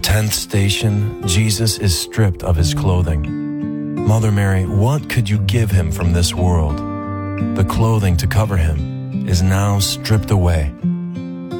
10th station, Jesus is stripped of his clothing. Mother Mary, what could you give him from this world? The clothing to cover him is now stripped away.